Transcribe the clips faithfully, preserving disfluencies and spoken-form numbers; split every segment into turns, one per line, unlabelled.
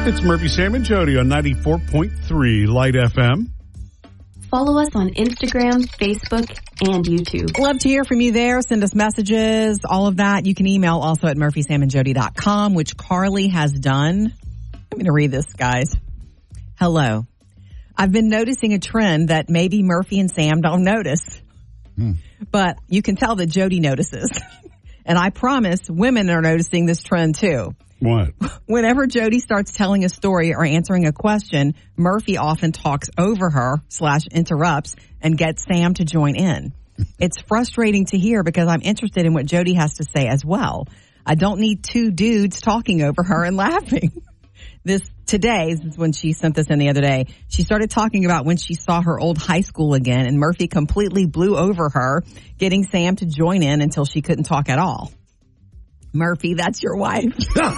It's Murphy, Sam, and Jody on ninety-four point three Light F M.
Follow us on Instagram, Facebook, and YouTube.
Love to hear from you there. Send us messages, all of that. You can email also at murphy sam and jody dot com, which Carly has done. I'm going to read this, guys. Hello. I've been noticing a trend that maybe Murphy and Sam don't notice. Hmm. But you can tell that Jody notices. And I promise women are noticing this trend too.
What?
Whenever Jody starts telling a story or answering a question, Murphy often talks over her slash interrupts and gets Sam to join in. It's frustrating to hear because I'm interested in what Jody has to say as well. I don't need two dudes talking over her and laughing. This today, this is when she sent this in the other day, she started talking about when she saw her old high school again, and Murphy completely blew over her, getting Sam to join in until she couldn't talk at all. Murphy, that's your wife. Don't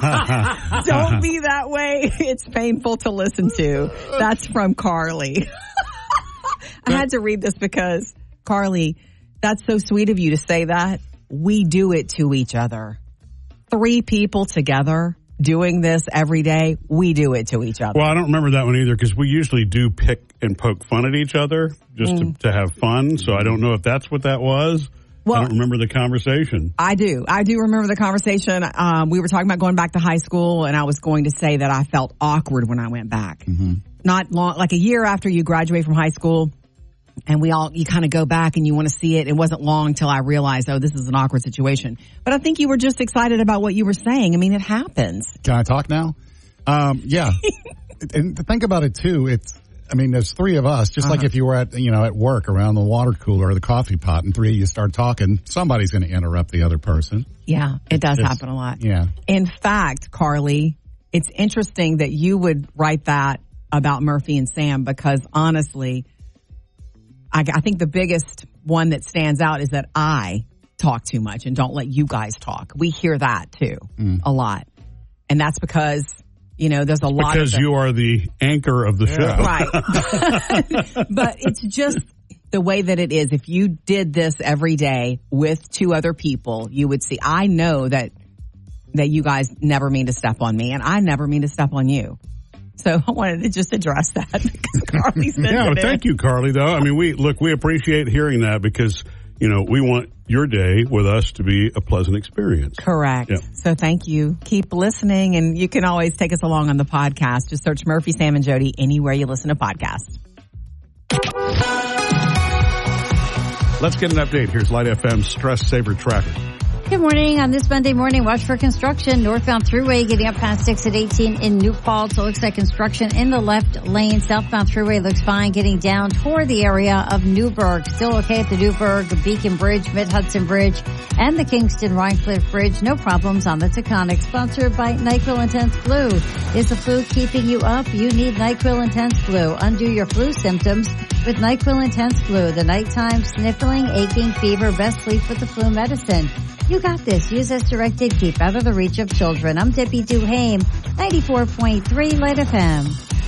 be that way. It's painful to listen to. That's from Carly. I had to read this because, Carly, that's so sweet of you to say that. We do it to each other. Three people together doing this every day, we do it to each other.
Well, I don't remember that one either because we usually do pick and poke fun at each other just mm. to, to have fun. So I don't know if that's what that was. Well, I don't remember the conversation.
I do. I do remember the conversation. Um, we were talking about going back to high school, and I was going to say that I felt awkward when I went back. Mm-hmm. Not long, like a year after you graduate from high school, and we all, you kind of go back and you want to see it. It wasn't long till I realized, oh, this is an awkward situation. But I think you were just excited about what you were saying. I mean, it happens.
Can I talk now? Um, yeah. And to think about it, too, it's, I mean, there's three of us, just uh-huh. like if you were at, you know, at work around the water cooler or the coffee pot and three of you start talking, somebody's going to interrupt the other person.
Yeah, it does it's, happen a lot.
Yeah.
In fact, Carly, it's interesting that you would write that about Murphy and Sam because honestly, I, I think the biggest one that stands out is that I talk too much and don't let you guys talk. We hear that too, mm. a lot. And that's because, you know, there's a lot
because
of... Because
you are the anchor of the
yeah.
show.
Right. But it's just the way that it is. If you did this every day with two other people, you would see. I know that that you guys never mean to step on me, and I never mean to step on you. So I wanted to just address that because Carly said
Yeah, but thank you, Carly, though. I mean, we look, we appreciate hearing that because, you know, we want your day with us to be a pleasant experience.
Correct. Yep. So thank you. Keep listening, and you can always take us along on the podcast. Just search Murphy, Sam, and Jody anywhere you listen to podcasts.
Let's get an update. Here's Light F M's Stress Saver traffic.
Good morning. On this Monday morning, watch for construction. Northbound Thruway getting up past exit eighteen in New Paltz. It looks like construction in the left lane. Southbound Thruway looks fine getting down toward the area of Newburgh. Still okay at the Newburgh, Beacon Bridge, Mid-Hudson Bridge, and the Kingston Rhinecliff Bridge. No problems on the Taconic. Sponsored by NyQuil Intense Flu. Is the flu keeping you up? You need NyQuil Intense Flu. Undo your flu symptoms with NyQuil Intense Flu. The nighttime sniffling, aching, fever, best sleep with the flu medicine. You got this. Use as directed. Keep out of the reach of children. I'm Debbie Duhame, ninety-four point three Light F M.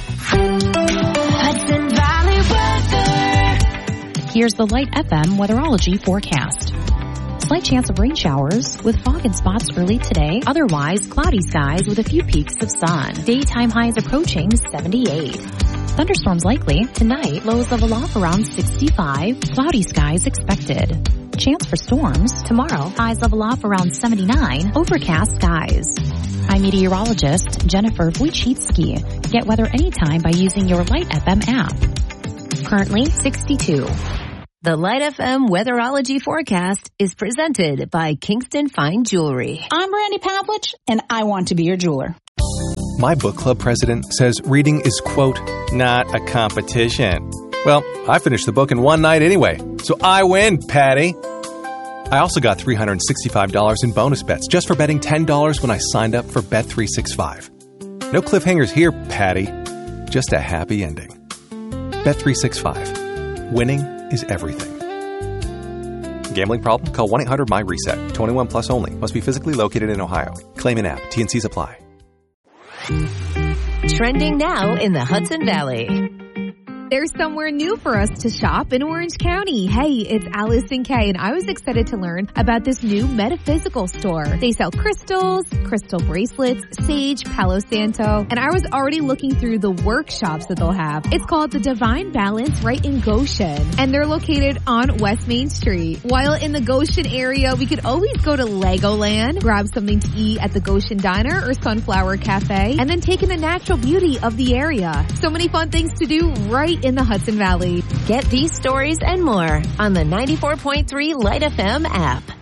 Hudson Valley weather. Here's the Light F M weatherology forecast. Slight chance of rain showers with fog and spots early today. Otherwise, cloudy skies with a few peaks of sun. Daytime highs approaching seventy-eight. Thunderstorms likely. Tonight, lows level off around sixty-five. Cloudy skies expected. Chance for storms. Tomorrow, highs level off around seventy-nine. Overcast skies. I'm meteorologist Jennifer Wojcicki. Get weather anytime by using your Light F M app. Currently sixty-two.
The Light F M weatherology forecast is presented by Kingston Fine Jewelry.
I'm Randy Pavlich, and I want to be your jeweler.
My book club president says reading is, quote, not a competition. Well, I finished the book in one night anyway, so I win, Patty. I also got three hundred sixty-five dollars in bonus bets just for betting ten dollars when I signed up for Bet three sixty-five. No cliffhangers here, Patty. Just a happy ending. Bet three sixty-five. Winning is everything. Gambling problem? Call one eight hundred my reset. twenty-one plus only. Must be physically located in Ohio. Claim an app. T and C's apply.
Trending now in the Hudson Valley.
There's somewhere new for us to shop in Orange County. Hey, it's Allison Kay, and I was excited to learn about this new metaphysical store. They sell crystals, crystal bracelets, sage, Palo Santo, and I was already looking through the workshops that they'll have. It's called The Divine Balance right in Goshen, and they're located on West Main Street. While in the Goshen area, we could always go to Legoland, grab something to eat at the Goshen Diner or Sunflower Cafe, and then take in the natural beauty of the area. So many fun things to do right in the Hudson Valley.
Get these stories and more on the ninety-four point three Light F M app.